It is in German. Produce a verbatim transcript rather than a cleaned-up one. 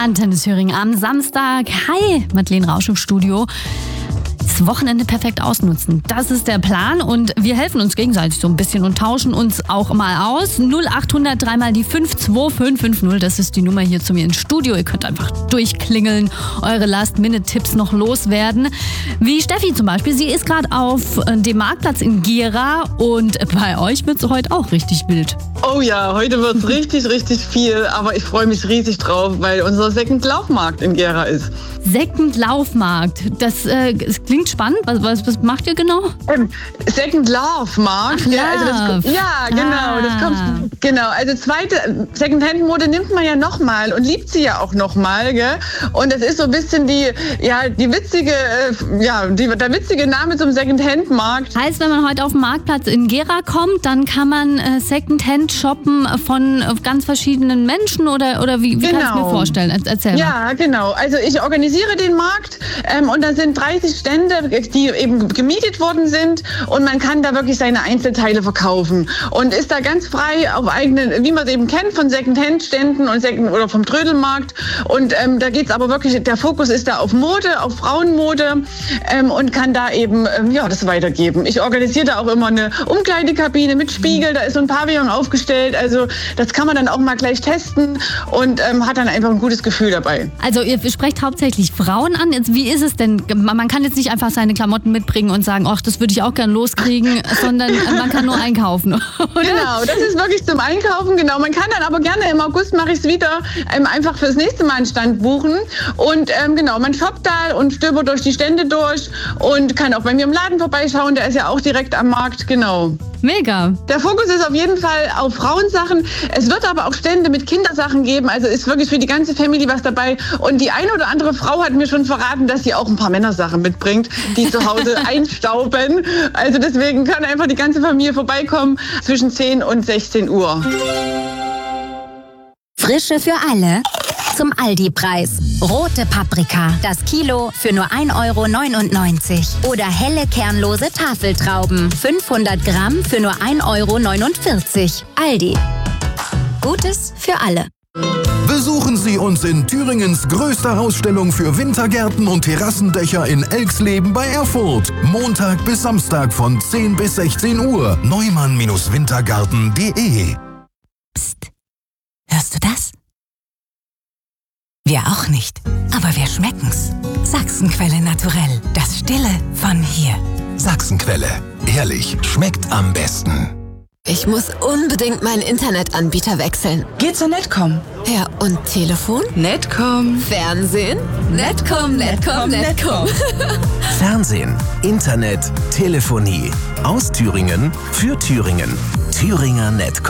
Antenne Thüringen am Samstag. Hi, Madeleine Rausch im Studio. Das Wochenende perfekt ausnutzen. Das ist der Plan und wir helfen uns gegenseitig so ein bisschen und tauschen uns auch mal aus. null acht hundert dreimal die fünf zwei fünf fünf null, das ist die Nummer hier zu mir ins Studio. Ihr könnt einfach durchklingeln, eure Last-Minute-Tipps noch loswerden. Wie Steffi zum Beispiel, sie ist gerade auf dem Marktplatz in Gera und bei euch wird es heute auch richtig wild. Oh ja, heute wird es richtig, richtig viel, aber ich freue mich riesig drauf, weil unser Second Laufmarkt in Gera ist. Second Laufmarkt, das, äh, das klingt spannend. Was, was, was macht ihr genau? Ähm, Second Laufmarkt. Ach, ja, also das, ja, genau. Ah. Das kommt, genau. Also zweite Secondhand-Mode nimmt man ja nochmal und liebt sie ja auch nochmal, gell? Und das ist so ein bisschen die, ja, die witzige, äh, ja, die, der witzige Name zum Secondhand-Markt. Heißt, wenn man heute auf den Marktplatz in Gera kommt, dann kann man äh, Secondhand shoppen von äh, ganz verschiedenen Menschen oder, oder wie, wie Genau. kann ich mir vorstellen? Erzähl mal. Ja, genau. Also ich organisiere den Markt ähm, und da sind dreißig Stände, die eben gemietet worden sind und man kann da wirklich seine Einzelteile verkaufen und ist da ganz frei auf eigenen, wie man es eben kennt von Secondhand-Ständen und Second- oder vom Trödelmarkt und ähm, da geht's aber wirklich, der Fokus ist da auf Mode, auf Frauenmode ähm, und kann da eben ähm, ja, das weitergeben. Ich organisiere da auch immer eine Umkleidekabine mit Spiegel, da ist so ein Pavillon aufgestellt, also das kann man dann auch mal gleich testen und ähm, hat dann einfach ein gutes Gefühl dabei. Also ihr sprecht hauptsächlich Frauen an. Jetzt, wie ist es denn? Man kann jetzt nicht einfach seine Klamotten mitbringen und sagen, ach, das würde ich auch gern loskriegen, sondern man kann nur einkaufen. Oder? Genau, das ist wirklich zum Einkaufen, genau. Man kann dann aber gerne, im August mache ich es wieder, ähm, einfach fürs nächste Mal einen Stand buchen. Und ähm, genau, man shoppt da und stöbert durch die Stände durch und kann auch bei mir im Laden vorbeischauen, der ist ja auch direkt am Markt, genau. Mega. Der Fokus ist auf jeden Fall auf Frauensachen. Es wird aber auch Stände mit Kindersachen geben. Also ist wirklich für die ganze Familie was dabei. Und die eine oder andere Frau hat mir schon verraten, dass sie auch ein paar Männersachen mitbringt, die zu Hause einstauben. Also deswegen kann einfach die ganze Familie vorbeikommen zwischen zehn und sechzehn Uhr. Frische für alle zum Aldi-Preis. Rote Paprika, das Kilo für nur ein Euro neunundneunzig. Oder helle kernlose Tafeltrauben, fünfhundert Gramm für nur ein Euro neunundvierzig. Aldi. Gutes für alle. Besuchen Sie uns in Thüringens größter Ausstellung für Wintergärten und Terrassendächer in Elxleben bei Erfurt. Montag bis Samstag von zehn bis sechzehn Uhr. neumann Wintergarten punkt de. Psst. Hörst du das? Wir auch nicht, aber wir schmecken's. Sachsenquelle Naturell, das Stille von hier. Sachsenquelle. Ehrlich, schmeckt am besten. Ich muss unbedingt meinen Internetanbieter wechseln. Geh zur Netcom. Ja, und Telefon? Netcom. Fernsehen? Netcom, Netcom, Netcom. Fernsehen, Internet, Telefonie. Aus Thüringen, für Thüringen. Thüringer Netcom.